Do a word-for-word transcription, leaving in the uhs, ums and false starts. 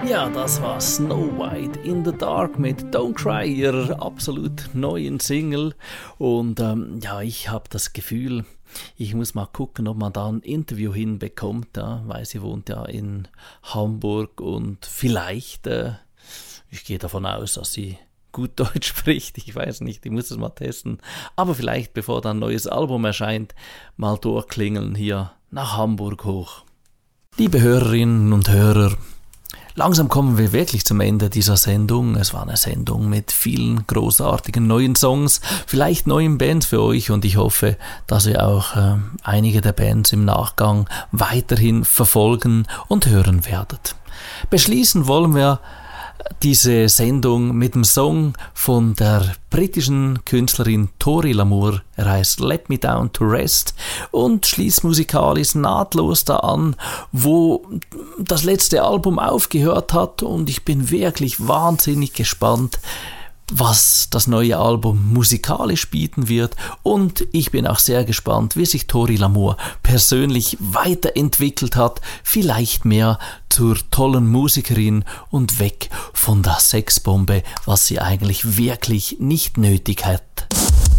Ja, das war Snow White in the Dark mit Don't Cry, ihrer absolut neuen Single. Und ähm, ja, ich habe das Gefühl, ich muss mal gucken, ob man da ein Interview hinbekommt, ja, weil sie wohnt ja in Hamburg und vielleicht, äh, ich gehe davon aus, dass sie gut Deutsch spricht, ich weiß nicht, ich muss es mal testen, aber vielleicht, bevor dann ein neues Album erscheint, mal durchklingeln hier nach Hamburg hoch. Liebe Hörerinnen und Hörer, langsam kommen wir wirklich zum Ende dieser Sendung. Es war eine Sendung mit vielen großartigen neuen Songs, vielleicht neuen Bands für euch und ich hoffe, dass ihr auch äh, einige der Bands im Nachgang weiterhin verfolgen und hören werdet. Beschließen wollen wir diese Sendung mit dem Song von der britischen Künstlerin Tori Lamour. Er heißt Let Me Down to Rest und schließt musikalisch nahtlos da an, wo das letzte Album aufgehört hat, und ich bin wirklich wahnsinnig gespannt, was das neue Album musikalisch bieten wird, und ich bin auch sehr gespannt, wie sich Tori Lamour persönlich weiterentwickelt hat, vielleicht mehr zur tollen Musikerin und weg von der Sexbombe, was sie eigentlich wirklich nicht nötig hat.